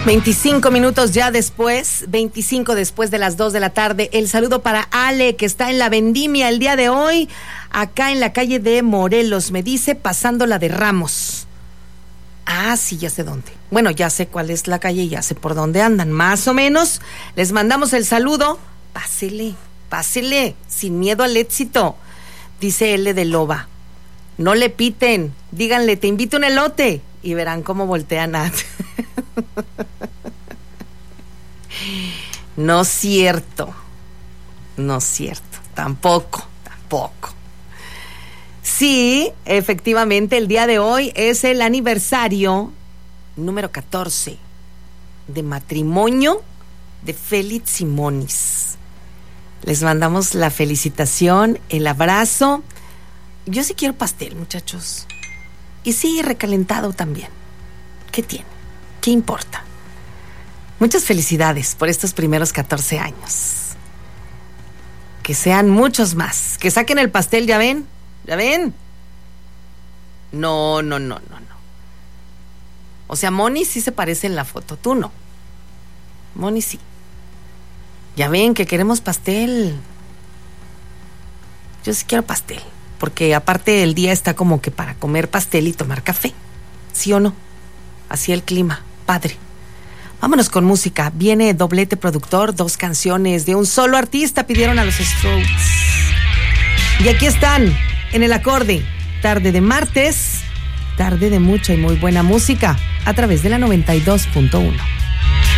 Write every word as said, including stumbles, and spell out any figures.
veinticinco minutos ya después, veinticinco después de las dos de la tarde. El saludo para Ale, que está en la vendimia el día de hoy, acá en la calle de Morelos. Me dice, pasando la de Ramos. Ah, sí, ya sé dónde. Bueno, ya sé cuál es la calle, ya sé por dónde andan, más o menos. Les mandamos el saludo. Pásele, pásele, sin miedo al éxito. Dice L de Loba. No le piten, díganle, te invito un elote. Y verán cómo voltean a... No es cierto. No es cierto. Tampoco, tampoco. Sí, efectivamente, el día de hoy es el aniversario número catorce de matrimonio de Félix Simonis. Les mandamos la felicitación, el abrazo. Yo sí quiero pastel, muchachos. Y sí, recalentado también. ¿Qué tiene? ¿Qué importa? Muchas felicidades por estos primeros catorce años. Que sean muchos más. Que saquen el pastel, ¿ya ven? ¿Ya ven? No, no, no, no, no. O sea, Moni sí se parece en la foto, tú no. Moni sí. Ya ven que queremos pastel. Yo sí quiero pastel. Porque aparte el día está como que para comer pastel y tomar café. ¿Sí o no? Así el clima, padre. Vámonos con música. Viene doblete productor, dos canciones de un solo artista pidieron a los Strokes. Y aquí están, en el acorde. Tarde de martes, tarde de mucha y muy buena música, a través de la noventa y dos punto uno.